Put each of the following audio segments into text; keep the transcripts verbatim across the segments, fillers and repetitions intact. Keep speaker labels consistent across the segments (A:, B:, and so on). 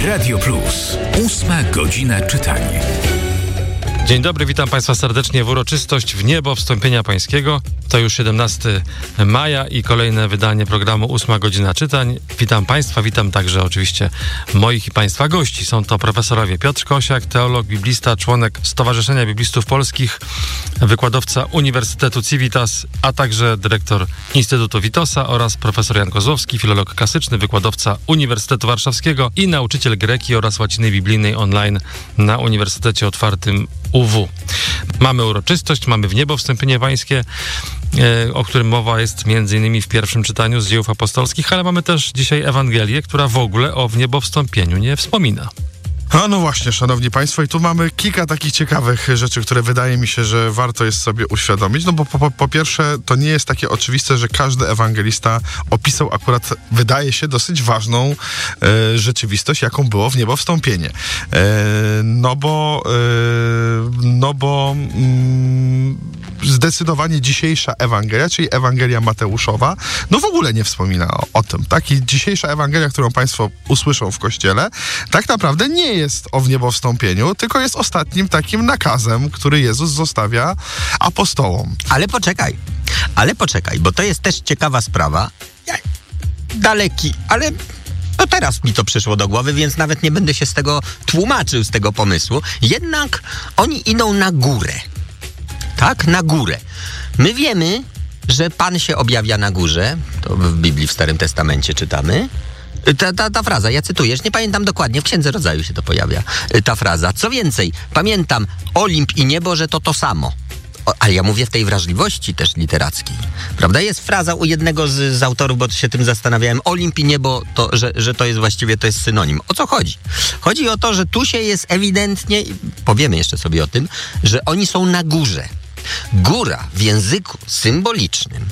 A: Radio Plus. Ósma godzina czytania.
B: Dzień dobry, witam Państwa serdecznie w uroczystość w niebo wstąpienia Pańskiego. To już siedemnastego maja i kolejne wydanie programu Ósma godzina czytań. Witam Państwa, witam także oczywiście moich i Państwa gości. Są to profesorowie Piotr Kosiak, teolog, biblista, członek Stowarzyszenia Biblistów Polskich, wykładowca Uniwersytetu Civitas, a także dyrektor Instytutu Witosa oraz profesor Jan Kozłowski, filolog klasyczny, wykładowca Uniwersytetu Warszawskiego i nauczyciel greki oraz łaciny biblijnej online na Uniwersytecie Otwartym U W. Mamy uroczystość, mamy w niebo wstąpienie pańskie, e, o którym mowa jest między innymi w pierwszym czytaniu z Dziejów Apostolskich, ale mamy też dzisiaj Ewangelię, która w ogóle o wniebowstąpieniu nie wspomina.
C: A no właśnie, szanowni państwo, i tu mamy kilka takich ciekawych rzeczy, które wydaje mi się, że warto jest sobie uświadomić. No bo po, po, po pierwsze, to nie jest takie oczywiste, że każdy ewangelista opisał akurat, wydaje się, dosyć ważną e, rzeczywistość, jaką było w niebo wstąpienie. E, no bo e, no bo mm, zdecydowanie dzisiejsza Ewangelia, czyli Ewangelia Mateuszowa, no w ogóle nie wspomina o, o tym, tak? I dzisiejsza Ewangelia, którą państwo usłyszą w kościele, tak naprawdę nie jest o wniebowstąpieniu, tylko jest ostatnim takim nakazem, który Jezus zostawia apostołom.
D: Ale poczekaj, ale poczekaj, bo to jest też ciekawa sprawa. Ja, daleki, ale no teraz mi to przyszło do głowy, więc nawet nie będę się z tego tłumaczył, z tego pomysłu. Jednak oni idą na górę. Tak, na górę. My wiemy, że Pan się objawia na górze. To w Biblii w Starym Testamencie czytamy. Ta, ta, ta fraza, ja cytuję, nie pamiętam dokładnie, w Księdze Rodzaju się to pojawia, ta fraza. Co więcej, pamiętam Olimp i niebo, że to to samo. O, ale ja mówię w tej wrażliwości też literackiej. Prawda? Jest fraza u jednego z, z autorów, bo się tym zastanawiałem. Olimp i niebo, to, że, że to jest właściwie to jest synonim. O co chodzi? Chodzi o to, że tu się jest ewidentnie, powiemy jeszcze sobie o tym, że oni są na górze. Góra w języku symbolicznym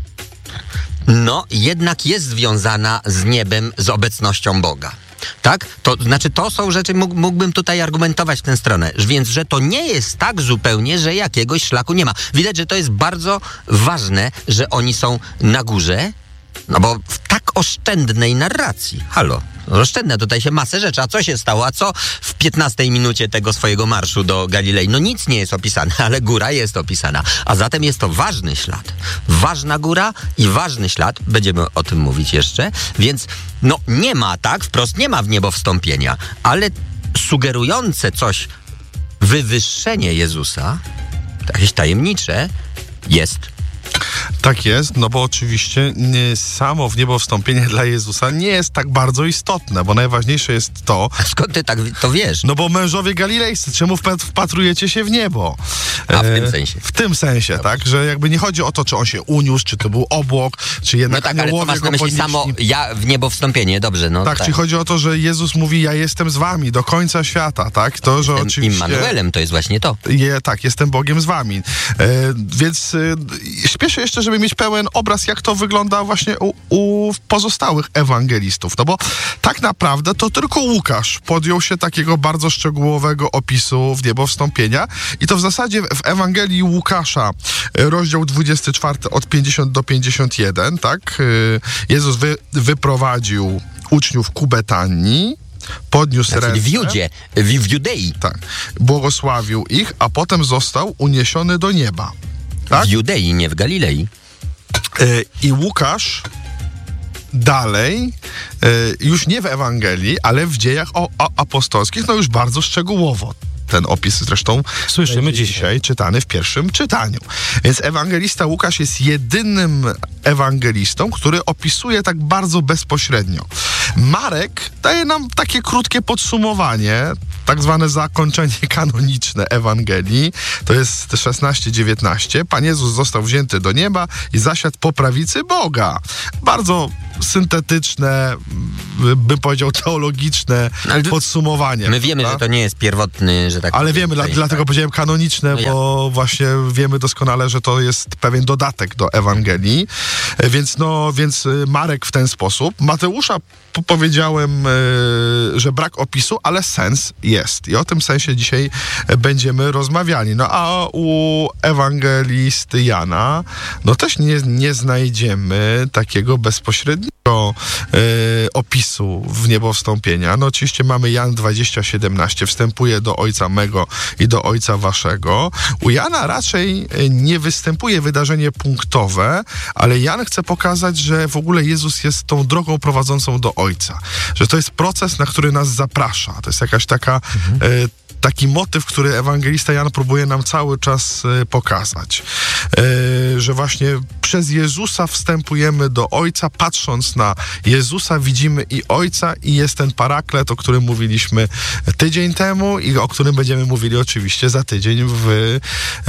D: no jednak jest związana z niebem, z obecnością Boga. Tak? To znaczy, to są rzeczy, mógł, mógłbym tutaj argumentować w tę stronę, więc, że to nie jest tak zupełnie, że jakiegoś szlaku nie ma. Widać, że to jest bardzo ważne, że oni są na górze, no bo w tak oszczędnej narracji, halo, oszczędne, tutaj się masę rzeczy, a co się stało, a co w piętnastej minucie tego swojego marszu do Galilei, no nic nie jest opisane, ale góra jest opisana, a zatem jest to ważny ślad, ważna góra i ważny ślad, będziemy o tym mówić jeszcze, więc no nie ma, tak, wprost nie ma w niebo wstąpienia, ale sugerujące coś, wywyższenie Jezusa, jakieś tajemnicze, jest.
C: Tak jest, no bo oczywiście nie, samo w niebo wstąpienie dla Jezusa nie jest tak bardzo istotne, bo najważniejsze jest to...
D: A skąd ty tak to wiesz?
C: No bo mężowie galilejscy, czemu wpatrujecie się w niebo?
D: A w tym sensie?
C: W tym sensie, Dobrze. tak, że jakby nie chodzi o to, czy on się uniósł, czy to był obłok, czy jednak
D: no tak, ale co masz na myśli samo ja w niebo wstąpienie, dobrze, no
C: tak. Tak, czyli chodzi o to, że Jezus mówi, ja jestem z wami do końca świata, tak? To, że
D: jestem
C: oczywiście...
D: Immanuelem, to jest właśnie to.
C: Je, tak, jestem Bogiem z wami. E, więc e, śpieszę jeszcze, żeby mieć pełen obraz, jak to wygląda właśnie u, u pozostałych ewangelistów. No bo tak naprawdę to tylko Łukasz podjął się takiego bardzo szczegółowego opisu w niebo wstąpienia i to w zasadzie w Ewangelii Łukasza, rozdział dwudziesty czwarty od pięćdziesiątego do pięćdziesiątego pierwszego, tak? Jezus wy, wyprowadził uczniów ku Betanii, podniósł
D: znaczy,
C: ręce.
D: W Judzie, w, w Judei.
C: Tak. Błogosławił ich, a potem został uniesiony do nieba. Tak?
D: W Judei, nie w Galilei.
C: I Łukasz dalej, już nie w Ewangelii, ale w dziejach apostolskich, no już bardzo szczegółowo. Ten opis zresztą
B: słyszymy dzisiaj.
C: dzisiaj czytany w pierwszym czytaniu. Więc ewangelista Łukasz jest jedynym ewangelistą, który opisuje tak bardzo bezpośrednio. Marek daje nam takie krótkie podsumowanie, tak zwane zakończenie kanoniczne Ewangelii. To jest szesnaście dziewiętnaście. Pan Jezus został wzięty do nieba i zasiadł po prawicy Boga. Bardzo syntetyczne, bym powiedział teologiczne ale podsumowanie.
D: My wiemy, prawda? Że to nie jest pierwotny, że tak
C: Ale wiemy, dla, dlatego tak. powiedziałem kanoniczne, no bo ja. właśnie wiemy doskonale, że to jest pewien dodatek do Ewangelii. Więc no, więc Marek w ten sposób. Mateusza powiedziałem, że brak opisu, ale sens jest. I o tym sensie dzisiaj będziemy rozmawiali. No a u ewangelisty Jana, no też nie, nie znajdziemy takiego bezpośredniego odpowiedniego y, opisu w niebo wstąpienia. No oczywiście mamy Jan dwadzieścia siedemnaście, wstępuje do Ojca mego i do Ojca waszego. U Jana raczej nie występuje wydarzenie punktowe, ale Jan chce pokazać, że w ogóle Jezus jest tą drogą prowadzącą do Ojca. Że to jest proces, na który nas zaprasza. To jest jakaś taka mhm. y, taki motyw, który ewangelista Jan próbuje nam cały czas y, pokazać. Y, że właśnie przez Jezusa wstępujemy do Ojca, patrząc na Jezusa widzimy i Ojca i jest ten paraklet, o którym mówiliśmy tydzień temu i o którym będziemy mówili oczywiście za tydzień w, y,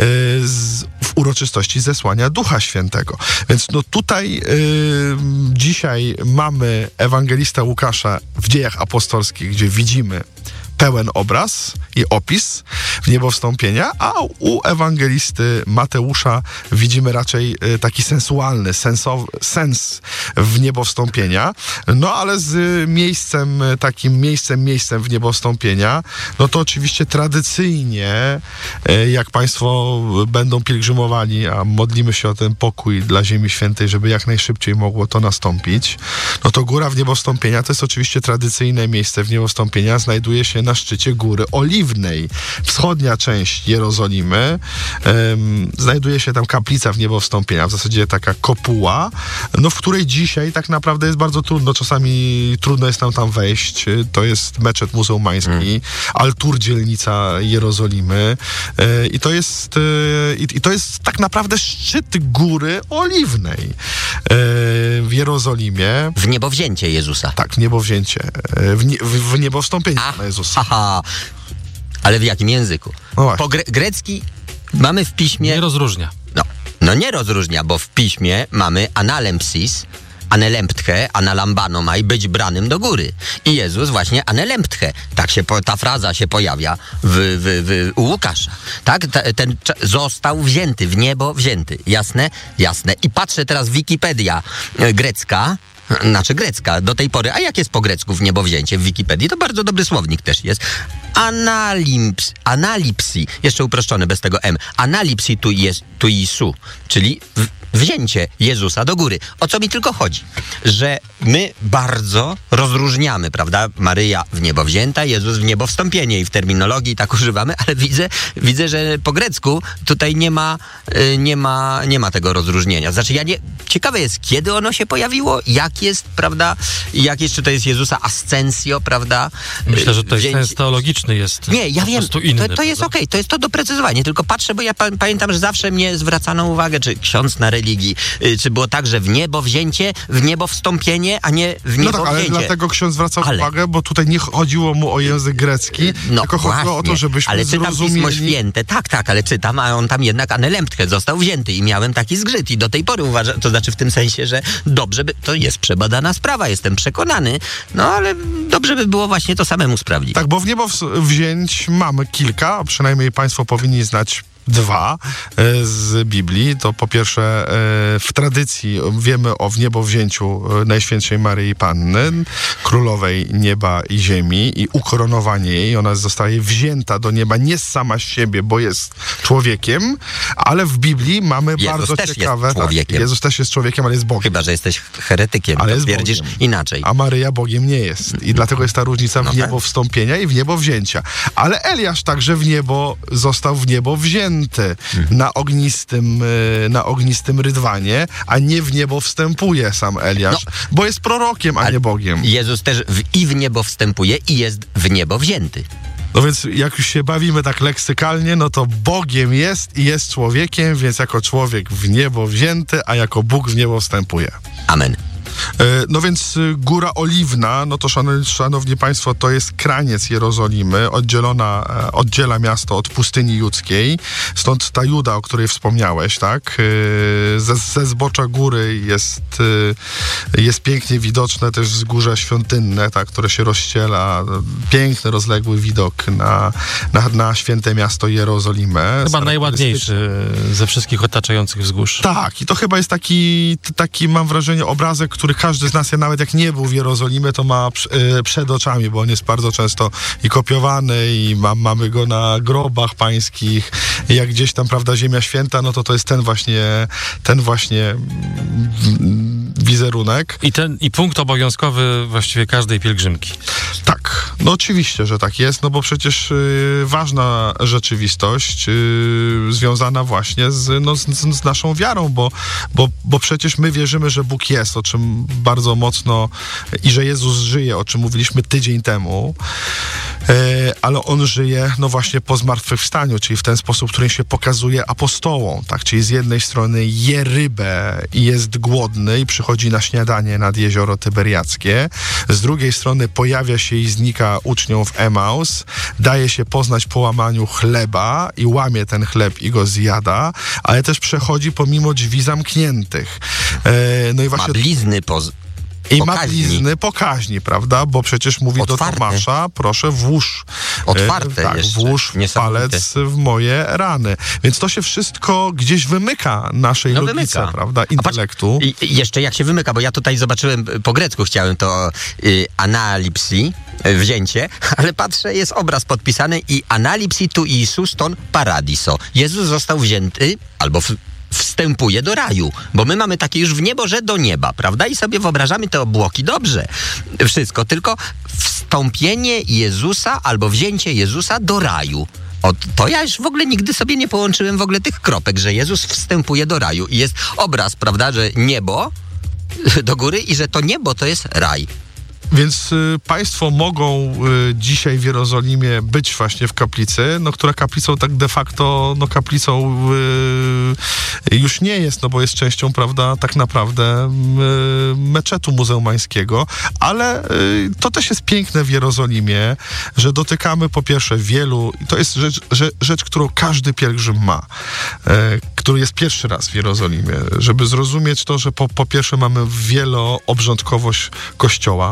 C: z, w uroczystości zesłania Ducha Świętego. Więc no tutaj y, dzisiaj mamy ewangelista Łukasza w Dziejach Apostolskich, gdzie widzimy pełen obraz i opis w niebo wstąpienia, a u ewangelisty Mateusza widzimy raczej taki sensualny sensow, sens w niebo wstąpienia. No ale z miejscem, takim miejscem, miejscem w niebo wstąpienia, no to oczywiście tradycyjnie, jak państwo będą pielgrzymowali, a modlimy się o ten pokój dla Ziemi Świętej, żeby jak najszybciej mogło to nastąpić, no to góra w niebo wstąpienia to jest oczywiście tradycyjne miejsce w niebo wstąpienia, znajduje się na szczycie Góry Oliwnej. Wschodnia część Jerozolimy. Um, znajduje się tam kaplica w niebo wstąpienia, w zasadzie taka kopuła, no w której dzisiaj tak naprawdę jest bardzo trudno, czasami trudno jest nam tam wejść. To jest meczet muzułmański, mm. Al-Tur, dzielnica Jerozolimy e, i to jest e, i, i to jest tak naprawdę szczyt Góry Oliwnej e, w Jerozolimie.
D: W niebowzięcie Jezusa.
C: Tak, w niebowzięcie. E, w, nie, w, w niebowstąpienie
D: A,
C: Pana Jezusa.
D: Aha, ale w jakim języku?
C: No
D: po gre- grecki mamy w piśmie...
B: Nie rozróżnia.
D: No, no nie rozróżnia, bo w piśmie mamy analempsis, anelemptche, analambanomai, być branym do góry. I Jezus właśnie anelemptche. Tak się po, ta fraza się pojawia w, w, w, u Łukasza. Tak? Ta, ten został wzięty, w niebo wzięty. Jasne? Jasne. I patrzę teraz Wikipedia e, grecka, znaczy grecka do tej pory. A jak jest po grecku w niebowzięcie w Wikipedii? To bardzo dobry słownik też jest. Analips, analipsi, jeszcze uproszczone bez tego M. Analipsi tu jest, tu Jesu, czyli w, wzięcie Jezusa do góry. O co mi tylko chodzi? Że my bardzo rozróżniamy, prawda? Maryja w niebo wzięta, Jezus w niebo wstąpienie i w terminologii tak używamy, ale widzę, widzę, że po grecku tutaj nie ma, nie ma, nie ma tego rozróżnienia. Znaczy ja nie... Ciekawe jest, kiedy ono się pojawiło, jak jest, prawda? Jak jest, czy to jest Jezusa ascensio, prawda?
B: Myślę, że to jest
D: Wzięcie...
B: sens teologiczny jest.
D: Nie, ja wiem,
B: inny,
D: to, to jest okej, okay, to jest to doprecyzowanie, tylko patrzę, bo ja pa- pamiętam, że zawsze mnie zwracano uwagę, czy ksiądz na religii, y, czy było tak, że w niebo wzięcie, w niebo wstąpienie, a nie w niebo
C: No tak, ale
D: wzięcie.
C: dlatego ksiądz zwracał
D: ale...
C: uwagę, bo tutaj nie chodziło mu o język grecki,
D: no,
C: tylko chodziło
D: właśnie,
C: o to, żebyśmy
D: ale czytam
C: zrozumieli...
D: Pismo Święte, tak, tak, ale czytam, a on tam jednak anelemptche został wzięty i miałem taki zgrzyt i do tej pory uważam, to znaczy w tym sensie, że dobrze by, to jest przebadana sprawa, jestem przekonany, no ale dobrze by było właśnie to samemu sprawdzić.
C: Tak, bo w niebo wzięć mamy kilka, przynajmniej państwo powinni znać dwa e, z Biblii. To po pierwsze e, w tradycji wiemy o wniebowzięciu Najświętszej Maryi Panny, królowej nieba i ziemi i ukoronowanie jej. Ona zostaje wzięta do nieba nie sama z siebie, bo jest człowiekiem, ale w Biblii mamy
D: Jezus
C: bardzo
D: też
C: ciekawe...
D: jest człowiekiem.
C: Tak, Jezus też jest człowiekiem, ale jest Bogiem.
D: Chyba, że jesteś heretykiem,
C: Ale
D: to
C: jest
D: twierdzisz
C: Bogiem.
D: inaczej.
C: A Maryja Bogiem nie jest. I dlatego jest ta różnica w
D: No
C: niebo
D: tak.
C: wstąpienia i w niebo wzięcia. Ale Eliasz także w niebo został w niebo wzięty hmm. na ognistym, na ognistym rydwanie, a nie w niebo wstępuje sam Eliasz, no, bo jest prorokiem, a
D: ale
C: nie Bogiem.
D: Jezus też w, i w niebo wstępuje i jest w niebo wzięty.
C: No więc jak już się bawimy tak leksykalnie, no to Bogiem jest i jest człowiekiem, więc jako człowiek w niebo wzięty, a jako Bóg w niebo wstępuje.
D: Amen.
C: No więc Góra Oliwna, no to szanowni, szanowni państwo, to jest kraniec Jerozolimy, oddzielona, oddziela miasto od pustyni judzkiej, stąd ta Juda, o której wspomniałeś, tak? Ze, ze zbocza góry jest, jest pięknie widoczne też wzgórze świątynne, tak, które się rozściela, piękny, rozległy widok na, na, na święte miasto Jerozolimę.
B: Chyba najładniejszy ze wszystkich otaczających wzgórz.
C: Tak, i to chyba jest taki, taki mam wrażenie, obrazek, który każdy z nas, nawet jak nie był w Jerozolimie, to ma y, przed oczami, bo on jest bardzo często i kopiowany i ma, mamy go na grobach pańskich. I jak gdzieś tam, prawda, Ziemia Święta, no to to jest ten właśnie, ten właśnie wizerunek.
B: I ten i punkt obowiązkowy właściwie każdej pielgrzymki.
C: Tak, no oczywiście, że tak jest, no bo przecież y, ważna rzeczywistość y, związana właśnie z, no, z, z naszą wiarą, bo, bo, bo przecież my wierzymy, że Bóg jest, o czym bardzo mocno i że Jezus żyje, o czym mówiliśmy tydzień temu, y, ale On żyje no właśnie po zmartwychwstaniu, czyli w ten sposób, w którym się pokazuje apostołom, tak, czyli z jednej strony je rybę i jest głodny i przychodzi na śniadanie nad jezioro Tyberiackie, z drugiej strony pojawia się i znika uczniom w Emaus, daje się poznać po łamaniu chleba i łamie ten chleb i go zjada, ale też przechodzi pomimo drzwi zamkniętych. E, no i właśnie...
D: Ma blizny poz...
C: I
D: Pokaźni.
C: ma blizny pokaźni, prawda? Bo przecież mówi
D: Otwarte.
C: do Tomasza, proszę włóż.
D: Otwarte
C: e, tak,
D: jeszcze.
C: włóż
D: Niesamowite.
C: palec w moje rany. Więc to się wszystko gdzieś wymyka naszej
D: No
C: logice,
D: wymyka.
C: prawda?
D: A patrz,
C: Intelektu.
D: i- i jeszcze jak się wymyka, bo ja tutaj zobaczyłem, po grecku chciałem to y, analipsi, y, wzięcie, ale patrzę, jest obraz podpisany i analipsi tu Iisus ton paradiso. Jezus został wzięty, albo w, wstępuje do raju, bo my mamy takie już w niebo, że do nieba, prawda? I sobie wyobrażamy te obłoki, dobrze, wszystko, tylko wstąpienie Jezusa albo wzięcie Jezusa do raju. O, to ja już w ogóle nigdy sobie nie połączyłem w ogóle tych kropek, że Jezus wstępuje do raju i jest obraz, prawda, że niebo do góry i że to niebo to jest raj.
C: Więc y, państwo mogą y, dzisiaj w Jerozolimie być właśnie w kaplicy, no która kaplicą tak de facto, no kaplicą y, już nie jest, no bo jest częścią, prawda, tak naprawdę y, meczetu muzułmańskiego, ale y, to też jest piękne w Jerozolimie, że dotykamy po pierwsze wielu, i to jest rzecz, rzecz, rzecz którą każdy pielgrzym ma, y, który jest pierwszy raz w Jerozolimie, żeby zrozumieć to, że po, po pierwsze mamy wieloobrządkowość kościoła,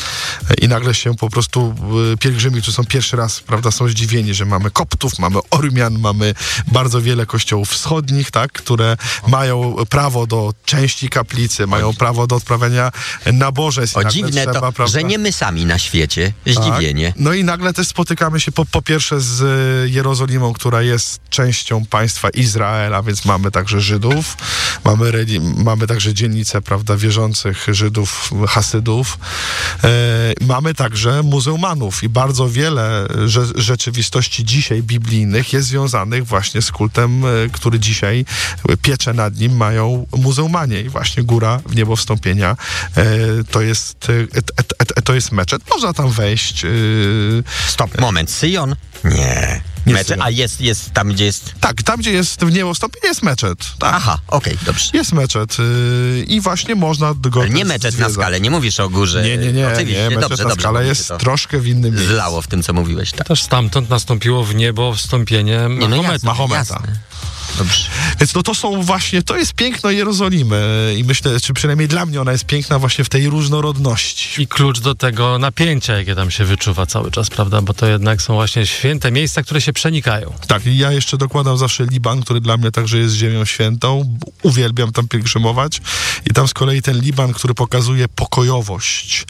C: i nagle się po prostu y, pielgrzymi, którzy są pierwszy raz, prawda, są zdziwieni, że mamy Koptów, mamy Ormian, mamy bardzo wiele kościołów wschodnich, tak, które mają prawo do części kaplicy, mają prawo do odprawiania nabożeństw.
D: O
C: Nagle
D: dziwne
C: trzeba,
D: to,
C: prawda,
D: że nie my sami na świecie. Zdziwienie.
C: tak. No i nagle też spotykamy się po, po pierwsze z y, Jerozolimą, która jest częścią państwa Izraela, więc mamy także Żydów, mamy, reli- mamy także dzielnicę, prawda, wierzących Żydów, Hasydów. E, mamy także muzułmanów i bardzo wiele rze- rzeczywistości dzisiaj biblijnych jest związanych właśnie z kultem, e, który dzisiaj pieczę nad nim mają muzułmanie i właśnie góra w niebo wstąpienia e, to jest e, e, e, to jest meczet. Można tam wejść. E,
D: Stop, moment, Syjon? Nie.
C: Nie
D: Mecze,
C: Syjon.
D: a jest, jest tam, gdzie jest...
C: tak, tam gdzie jest w niebo wstąpienie jest meczet. Tak.
D: Aha, okej, dobrze.
C: Jest meczet e, i właśnie można go
D: Ale nie
C: też
D: meczet na
C: zwiedzać.
D: skale, nie mówisz o górze.
C: Nie, nie, nie,
D: Oczywiście,
C: nie. Meczet
D: dobrze,
C: na
D: dobrze.
C: skale
D: bo mi
C: jest
D: się to
C: troszkę w innym miejscu.
D: zlało w tym, co mówiłeś, tak.
B: Też stamtąd nastąpiło w niebo wstąpienie
D: Nie, no
B: Mahometa.
D: jasne,
C: Mahometa.
D: jasne. Dobrze.
C: Więc no to są właśnie, to jest piękno Jerozolimy i myślę, czy przynajmniej dla mnie ona jest piękna właśnie w tej różnorodności.
B: I klucz do tego napięcia, jakie tam się wyczuwa cały czas, prawda? Bo to jednak są właśnie święte miejsca, które się przenikają.
C: Tak, i ja jeszcze dokładam zawsze Liban, który dla mnie także jest ziemią świętą. Uwielbiam tam pielgrzymować. I tam z kolei ten Liban, który pokazuje pokojowość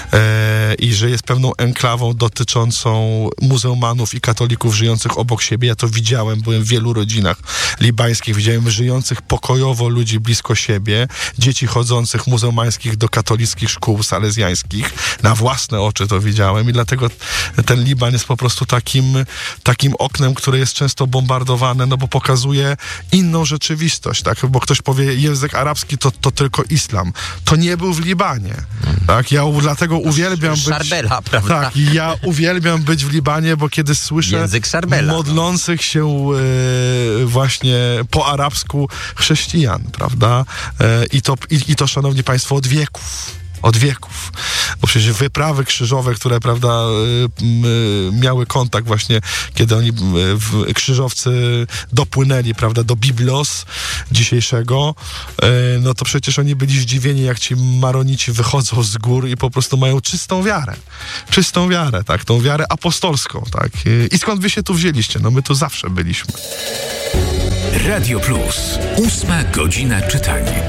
C: e, i że jest pewną enklawą dotyczącą muzułmanów i katolików żyjących obok siebie. Ja to widziałem, byłem w wielu rodzinach libańskich, widziałem żyjących pokojowo ludzi blisko siebie, dzieci chodzących muzułmańskich do katolickich szkół salezjańskich. Na własne oczy to widziałem i dlatego ten Liban jest po prostu takim, takim oknem, które jest często bombardowane, no bo pokazuje inną rzeczywistość, tak? Bo ktoś powie, język arabski to, to tylko islam. To nie był w Libanie, tak? Ja u, dlatego uwielbiam być...
D: Szarbela, prawda?
C: Tak, i ja uwielbiam być w Libanie, bo kiedy słyszę
D: Język Szarbela,
C: modlących się e, właśnie po arabsku chrześcijan, prawda? E, i, to, i, I to, szanowni państwo, od wieków. Od wieków. Bo przecież wyprawy krzyżowe, które, prawda, y, y, miały kontakt właśnie, kiedy oni y, w, krzyżowcy dopłynęli, prawda, do Biblos dzisiejszego, y, no to przecież oni byli zdziwieni, jak ci maronici wychodzą z gór i po prostu mają czystą wiarę. Czystą wiarę, tak, tą wiarę apostolską, tak. Y, I skąd wy się tu wzięliście? No my tu zawsze byliśmy.
A: Radio Plus. Ósma godzina czytania.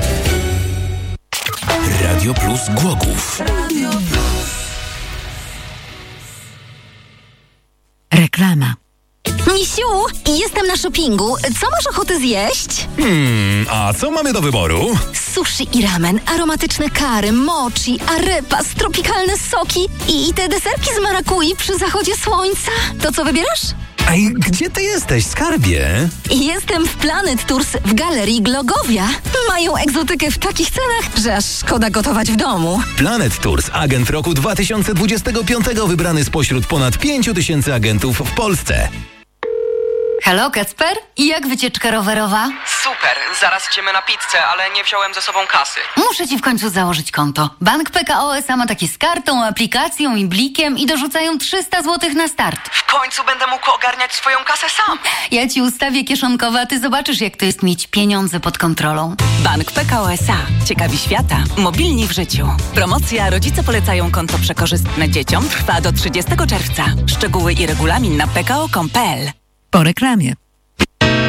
A: Radio Plus Głogów.
E: Reklama. Misiu, jestem na shoppingu. Co masz ochotę zjeść?
F: Hmm, a co mamy do wyboru?
E: Sushi i ramen, aromatyczne kary, mochi, arepas, tropikalne soki i, i te deserki z marakui przy zachodzie słońca. To co wybierasz?
F: Ej, gdzie ty jesteś, skarbie?
E: Jestem w Planet Tours w Galerii Glogowia. Mają egzotykę w takich cenach, że aż szkoda gotować w domu.
F: Planet Tours, agent roku dwa tysiące dwudziestego piątego, wybrany spośród ponad pięciu tysięcy agentów w Polsce.
G: Halo, Kacper? I jak wycieczka rowerowa?
H: Super, zaraz idziemy na pizzę, ale nie wziąłem ze sobą kasy.
G: Muszę ci w końcu założyć konto. Bank P K O S A ma takie z kartą, aplikacją i blikiem i dorzucają trzysta złotych na start.
H: W końcu będę mógł ogarniać swoją kasę sam.
G: Ja ci ustawię kieszonkowe, a ty zobaczysz, jak to jest mieć pieniądze pod kontrolą.
I: Bank P K O S A. Ciekawi świata. Mobilni w życiu. Promocja Rodzice polecają konto przekorzystne dzieciom trwa do trzydziestego czerwca. Szczegóły i regulamin na p k o kropka com kropka p l.
J: Po reklamie.